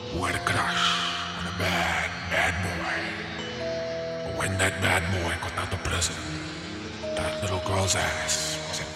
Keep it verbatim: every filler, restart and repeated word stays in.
who had a crush on a bad, bad boy. But when that bad boy got out of prison, that little girl's ass